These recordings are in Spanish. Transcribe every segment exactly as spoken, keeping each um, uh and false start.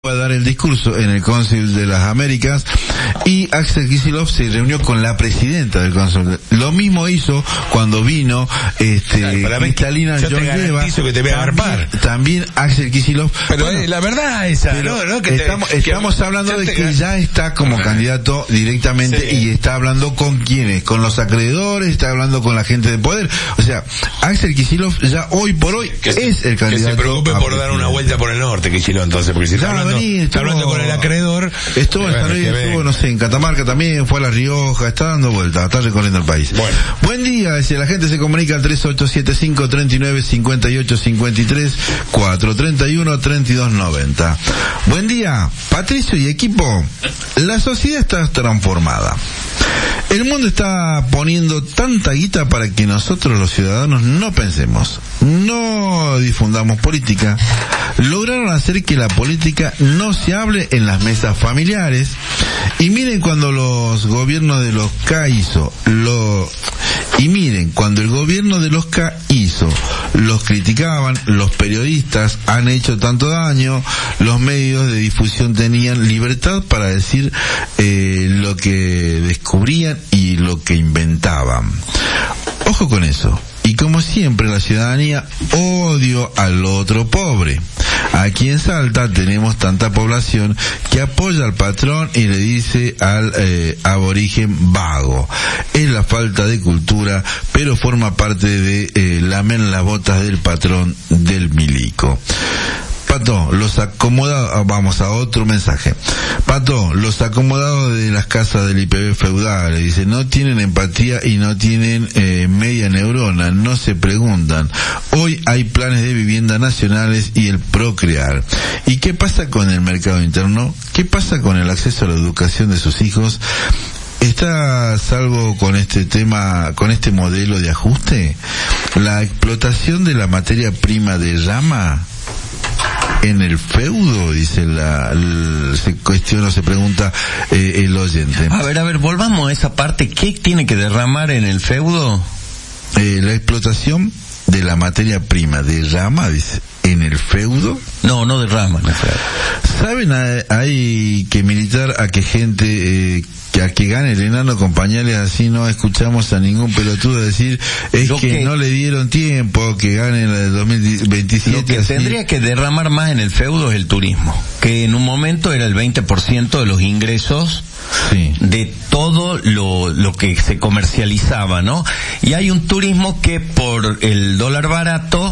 a dar el discurso en el Cónsul de las Américas, y Axel Kicillof se reunió con la presidenta del Cónsul. Lo mismo hizo cuando vino este claro, Cristalina Georgieva. Que te voy a también, también Axel Kicillof. Pero bueno, eh, la verdad esa, pero ¿no? ¿no? Que estamos te, estamos que, hablando que de te, que ya está como ajá. candidato directamente, sí. Y está hablando con quiénes, con los acreedores, está hablando con la gente de poder. O sea, Axel Kicillof ya hoy por hoy que es se, el candidato. Que se preocupe por dar una vuelta por el norte, Kicillof, entonces, porque si está hablando, vení, está estuvo, hablando con el acreedor. Estuvo en San Luis, estuvo, no sé, en Catamarca también, fue a La Rioja, está dando vueltas, está recorriendo el país. Bueno. Buen día, si la gente se comunica al tres ocho siete cinco, tres nueve, cinco ocho cinco tres, cuatro tres uno, tres dos nueve cero. Buen día, Patricio y equipo. La sociedad está transformada. El mundo está poniendo tanta guita para que nosotros los ciudadanos no pensemos, no difundamos política. Lograron hacer que la política no se hable en las mesas familiares. Y miren cuando los gobiernos de los K hizo, lo, y miren cuando el gobierno de los K hizo, los criticaban, los periodistas han hecho tanto daño, los medios de difusión tenían libertad para decir eh, lo que descubrían y lo que inventaban. Ojo con eso. Y como siempre la ciudadanía odio al otro pobre. Aquí en Salta tenemos tanta población que apoya al patrón y le dice al eh, aborigen vago. Es la falta de cultura, pero forma parte de eh, lamer las botas del patrón del milico. Pato, los acomodados, vamos a otro mensaje. Pato, los acomodados de las casas del I P B feudal, dice, no tienen empatía y no tienen eh, media neurona, no se preguntan. Hoy hay planes de vivienda nacionales y el procrear. ¿Y qué pasa con el mercado interno? ¿Qué pasa con el acceso a la educación de sus hijos? ¿Está a salvo con este tema, con este modelo de ajuste? La explotación de la materia prima de rama en el feudo, dice la, la se cuestiona, se pregunta eh, el oyente. A ver, a ver, volvamos a esa parte. ¿Qué tiene que derramar en el feudo? Eh, la explotación de la materia prima de rama, dice, en el feudo. No, no derrama. No. ¿Saben? Hay que militar a que gente eh, que a que gane el enano con pañales, así no escuchamos a ningún pelotudo decir es que, que no le dieron tiempo, que gane la de dos mil veintisiete. Lo que así. Tendría que derramar más en el feudo es el turismo, que en un momento era el veinte por ciento de los ingresos, sí, de todo lo, lo que se comercializaba, ¿no? Y hay un turismo que por el dólar barato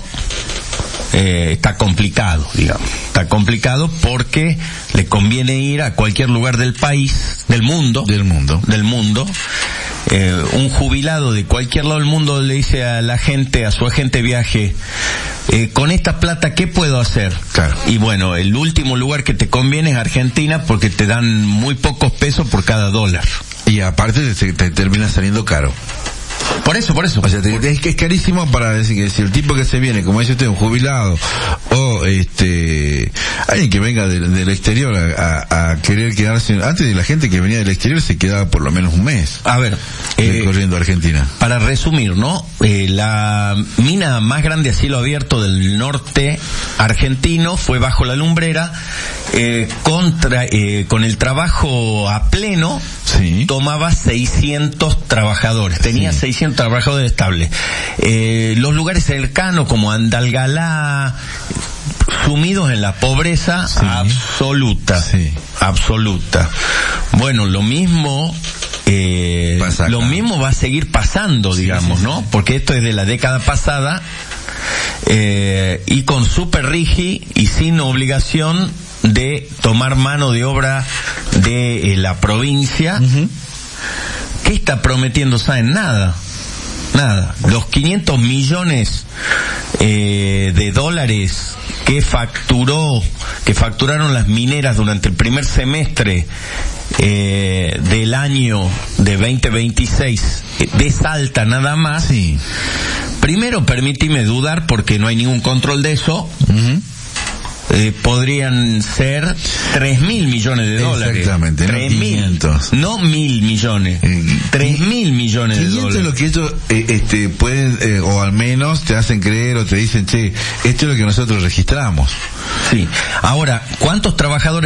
Eh, está complicado, digamos. Está complicado porque le conviene ir a cualquier lugar del país, del mundo, del mundo, del mundo. Eh, un jubilado de cualquier lado del mundo le dice a la gente, a su agente viaje, eh, con esta plata, ¿qué puedo hacer? Claro. Y bueno, el último lugar que te conviene es Argentina porque te dan muy pocos pesos por cada dólar. Y aparte te, te termina saliendo caro. Por eso, por eso. O sea, te, es que es carísimo para decir que si el tipo que se viene, como dice usted, un jubilado, o este, alguien que venga del, del exterior a, a, a querer quedarse, antes de la gente que venía del exterior se quedaba por lo menos un mes. A ver, recorriendo eh, Argentina. Para resumir, ¿no? Eh, la mina más grande a cielo abierto del norte argentino fue Bajo la Lumbrera, eh, contra, eh, con el trabajo a pleno, sí, tomaba seiscientos trabajadores, tenía sí. seiscientos trabajadores estables. Eh, los lugares cercanos como Andalgalá, sumidos en la pobreza, sí, absoluta, sí, absoluta. Bueno, lo mismo, eh, lo mismo va a seguir pasando, digamos, sí, sí, ¿no? Porque esto es de la década pasada, eh, y con super rigi y sin obligación de tomar mano de obra de eh, la provincia. Uh-huh. ¿Qué está prometiendo? ¿Saben? Nada. Nada. Los quinientos millones eh, de dólares que facturó, que facturaron las mineras durante el primer semestre eh, del año de veinte veintiséis eh, de Salta nada más. Sí. Primero, permíteme dudar porque no hay ningún control de eso. Uh-huh. Eh, podrían ser tres mil millones de dólares. Exactamente, tres no mil, quinientos. No mil millones. Eh, tres mil millones de dólares. Es lo que ellos eh, este, pueden, eh, o al menos te hacen creer o te dicen, che, esto es lo que nosotros registramos. Sí. Ahora, ¿cuántos trabajadores